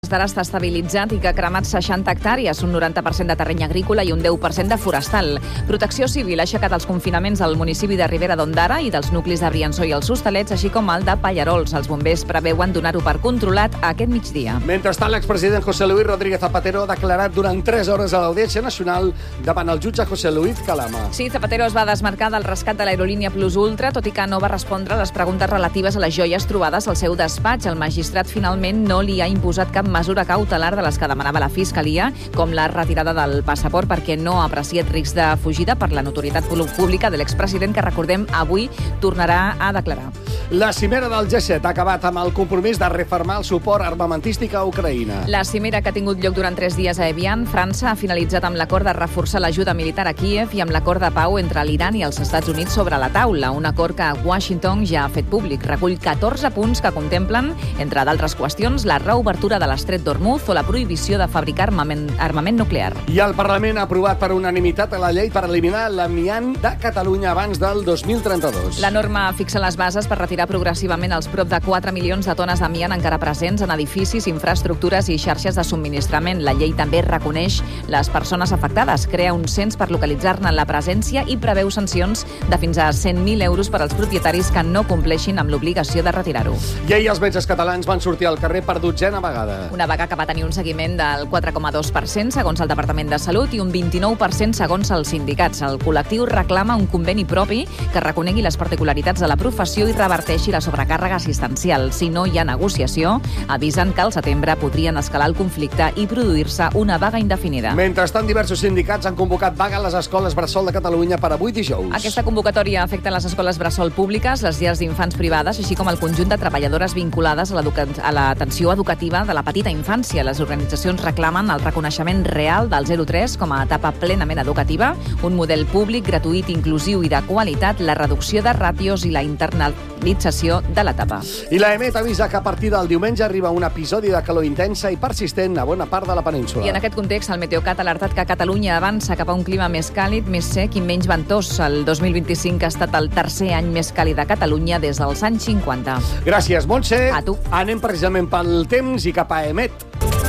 d'Ara està estabilitzat i que ha cremat 60 hectàrees, un 90% de terreny agrícola i un 10% de forestal. Protecció Civil ha aixecat els confinaments al municipi de Ribera d'Ondara i dels nuclis de Briançó i els Hostalets, així com el de Pallarols. Els bombers preveuen donar-ho per controlat aquest migdia. Mentrestant, l'expresident José Luis Rodríguez Zapatero ha declarat durant 3 hores a l'Audiència Nacional davant el jutge José Luis Calama. Sí, Zapatero es va desmarcar del rescat de l'aerolínia Plus Ultra, tot i que no va respondre a les preguntes relatives a les joies trobades al seu despatx. El magistrat finalment no li ha imposat cap mesura cautelar de les que demanava la Fiscalia, com la retirada del passaport, perquè no ha apreciat risc de fugida per la notorietat pública de l'expresident, que, recordem, avui tornarà a declarar. La cimera del G7 ha acabat amb el compromís de refermar el suport armamentístic a Ucraïna. La cimera, que ha tingut lloc durant 3 dies a Evian, França, ha finalitzat amb l'acord de reforçar l'ajuda militar a Kíev i amb l'acord de pau entre l'Iran i els Estats Units sobre la taula, un acord que Washington ja ha fet públic. Recull 14 punts que contemplen, entre d'altres qüestions, la reobertura de l'estret d'Hormuz o la prohibició de fabricar armament nuclear. I el Parlament ha aprovat per unanimitat la llei per eliminar l'amiant de Catalunya abans del 2032. La norma fixa les bases per retirar progressivament els prop de 4 milions de tones d'amiant encara presents en edificis, infraestructures i xarxes de subministrament. La llei també reconeix les persones afectades, crea un cens per localitzar-ne la presència i preveu sancions de fins a 100.000 euros per als propietaris que no compleixin amb l'obligació de retirar-ho. I ahir els metges catalans van sortir al carrer per 12a vegada. Una vaga que va tenir un seguiment del 4,2% segons el Departament de Salut i un 29% segons els sindicats. El col·lectiu reclama un conveni propi que reconegui les particularitats de la professió i reverteixi la sobrecàrrega assistencial. Si no hi ha negociació, avisen que al setembre podrien escalar el conflicte i produir-se una vaga indefinida. Mentrestant, diversos sindicats han convocat vaga a les escoles bressol de Catalunya per avui dijous. Aquesta convocatòria afecta les escoles bressol públiques, les llars d'infants privades, així com el conjunt de treballadores vinculades a l'atenció educativa de la petita infància. Les organitzacions reclamen el reconeixement real del 0-3 com a etapa plenament educativa, un model públic, gratuït, inclusiu i de qualitat, la reducció de ràtios i la internalització de l'etapa. I l'EMET avisa que a partir del diumenge arriba un episodi de calor intensa i persistent a bona part de la península. I en aquest context, el Meteocat ha alertat que Catalunya avança cap a un clima més càlid, més sec i menys ventós. El 2025 ha estat el tercer any més càlid a Catalunya des dels anys 50. Gràcies, Montse. A tu. Anem precisament pel temps i cap a EMET.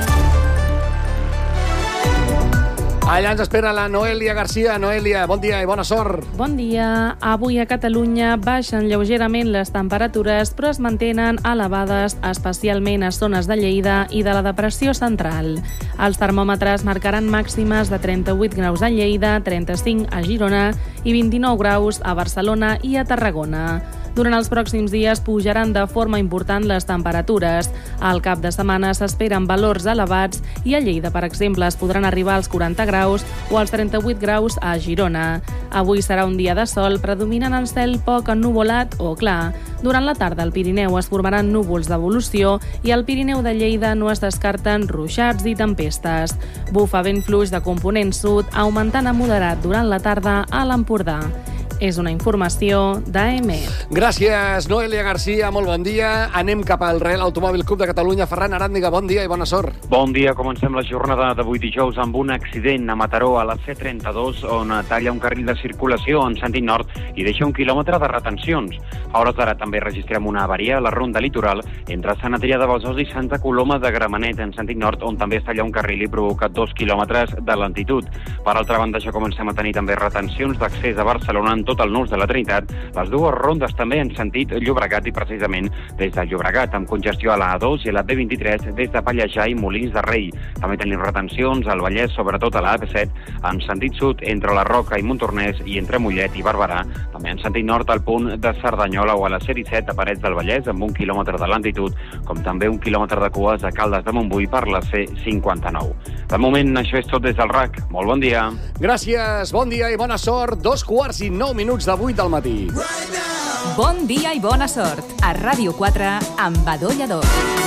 Allà ens espera la Noelia Garcia. Noelia, bon dia i bona sort. Bon dia. Avui a Catalunya baixen lleugerament les temperatures, però es mantenen elevades, especialment a zones de Lleida i de la Depressió Central. Els termòmetres marcaran màximes de 38 graus a Lleida, 35 a Girona i 29 graus a Barcelona i a Tarragona. Durant els pròxims dies pujaran de forma important les temperatures. Al cap de setmana s'esperen valors elevats i a Lleida, per exemple, es podran arribar als 40 graus o als 38 graus a Girona. Avui serà un dia de sol, predominant el cel poc ennuvolat o clar. Durant la tarda al Pirineu es formaran núvols d'evolució i al Pirineu de Lleida no es descarten ruixats i tempestes. Bufa vent fluix de component sud, augmentant a moderat durant la tarda a l'Empordà. És una informació d'EMET. Gràcies, Noelia Garcia, molt bon dia. Anem cap al Real Automòbil Club de Catalunya. Ferran Aràndiga, bon dia i bona sort. Bon dia, comencem la jornada d'avui dijous amb un accident a Mataró, a la C32, on talla un carril de circulació en sentit nord i deixa 1 quilòmetre de retencions. A hores d'ara també registrem una avaria a la ronda litoral entre Sant Adrià de Besòs i Santa Coloma de Gramenet, en sentit nord, on també es talla un carril i provoca 2 quilòmetres de lentitud. Per altra banda, ja comencem a tenir també retencions d'accés a Barcelona en tot el nus de la Trinitat, les dues rondes també en sentit Llobregat i precisament des de Llobregat, amb congestió a la A2 i a la B23 des de Pallejà i Molins de Rei. També tenim retencions al Vallès, sobretot a la AP7, en sentit sud entre la Roca i Montornès i entre Mollet i Barberà, també en sentit nord al punt de Cerdanyola o a la C17 a Parets del Vallès amb 1 quilòmetre de lentitud, com també 1 quilòmetre de cues a Caldes de Montbui per la C59. De moment, això és tot des del RAC. Molt bon dia. Gràcies, bon dia i bona sort. 2:09 de 8 del matí. Bon dia i bona sort. A Ràdio 4 amb Badó Lledó.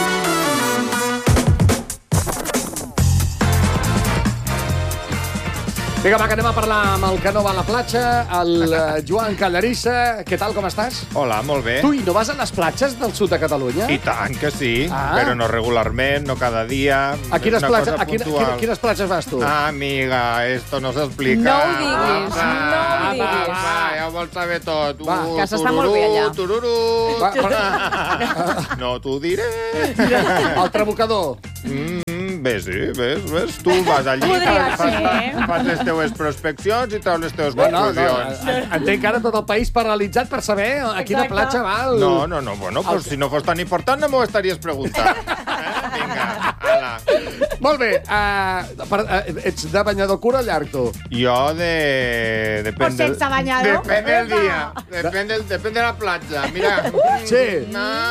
Vinga, va, que anem a parlar amb el que no va a la platja, el Joan Callarissa. Què tal, com estàs? Hola, molt bé. Tu, i no vas a les platges del sud de Catalunya? I tant que sí, Ah. però no regularment, no cada dia. A quines Una platges, cosa puntual. quines platges vas tu? Ah, amiga, esto no s'explica. No ho diguis, Va, no ho diguis. Va, ja ho vols saber tot. Va, que s'està molt bé allà. Tururú. Va, No t'ho diré. el Trabucador. Ves, sí, ves. Tu vas allí, Podria fas les teues prospeccions i treus les teues conclusions. Entenc que ara tot el país paralitzat per saber a quina platja va el... No, bueno, pues si no fos tan important no m'ho estaries preguntant. Vinga, ala. Molt bé, ets de banyador curt o llarg, tu? Jo de... O sense banyador. Depèn del dia. Depèn de la platja. Mira. Sí.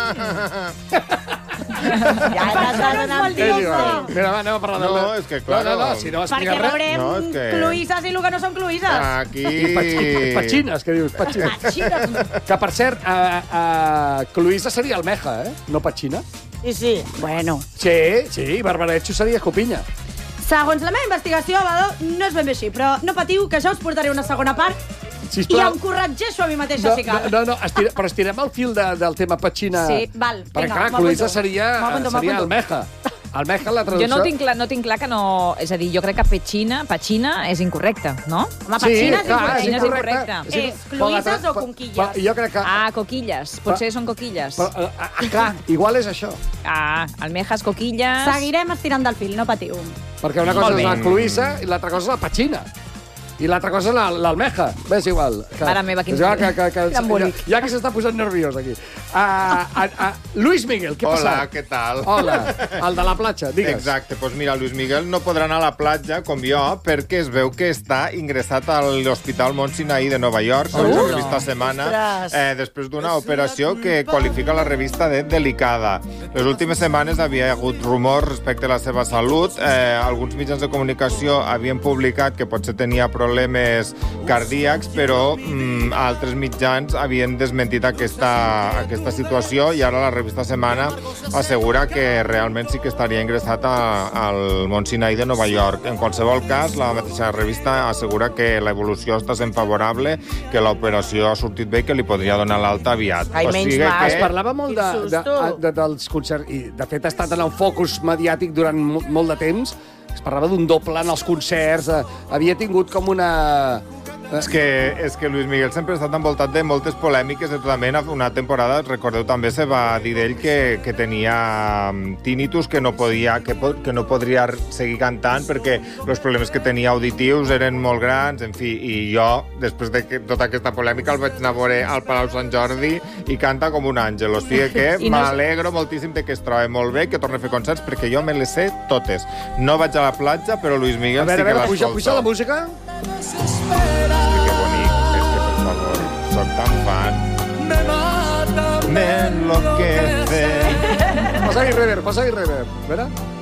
Ja no és molt És igual. diosa. Mira, va, anem a parlar No, és que, clar, No, si no Perquè explica res... veurem No, és que- cloïsses i el que no són cloïsses. Aquí... I petxines, que dius? Petxines. Que, per cert, Cloïssa seria almeja, no petxina. Sí. Bueno. Sí, Barbaretxo seria escopinya. Segons la meva investigació, Badó, no és ben bé així, però no patiu, que ja us portaré una segona part i em corregeixo a mi mateixa, si cal. No, però estirem el fil del tema petxina. Sí, val, perquè, vinga, clar, m'apunto. Cloïssa seria M'apunto. almeja. Almeja, la traducció... Jo no tinc clar que no... És a dir, jo crec que petxina és incorrecte, no? Home, petxina és clar, incorrecte. és incorrecte. És cloïsses o conquilles? Jo crec que... Coquilles. Potser són coquilles. Clar, igual és això. Almejas, coquilles... Seguirem estirant del fil, no patiu. Perquè una cosa Molt és la bé. Cloïssa i l'altra cosa és la petxina. I l'altra cosa és l'almeja. Bé, és igual. Mare meva, quin embolic. Ja que s'està posant nerviós, aquí. Luis Miguel, què passa? Hola, què tal? Hola, el de la platja, digues. Exacte, doncs mira, Luis Miguel no podrà anar a la platja, com jo, perquè es veu que està ingressat a l'Hospital Mont Sinai de Nova York, segons la revista Setmana, després d'una operació que qualifica la revista de delicada. Les últimes setmanes havia hagut rumors respecte a la seva salut. Alguns mitjans de comunicació havien publicat que potser tenia problemes cardíacs, però altres mitjans havien desmentit aquesta situació i ara la revista Setmana assegura que realment sí que estaria ingressat al Mont Sinai de Nova York. En qualsevol cas, la mateixa revista assegura que l'evolució està sent favorable, que l'operació ha sortit bé i que li podria donar l'alta aviat. Ai, menys mal. Es parlava molt dels concerts, i de fet ha estat en el focus mediàtic durant molt de temps. Es parlava d'un doble en els concerts, havia tingut com una... És que Luis Miguel sempre ha estat envoltat de moltes polèmiques de tota mena. Una temporada, recordeu, també se va dir d'ell que tenia tinnitus, que no podria seguir cantant perquè els problemes que tenia auditius eren molt grans, en fi, i jo, després de tota aquesta polèmica, el vaig anar a veure al Palau Sant Jordi i canta com un àngel. O sigui que m'alegro moltíssim de que es trobi molt bé, que torni a fer concerts, perquè jo me les sé totes. No vaig a la platja, però Luis Miguel sí que l'escolto. Puja la música. Que bonic, és que, per favor, soc tan fan. Me enloquece. Posa-hi reverb. A veure.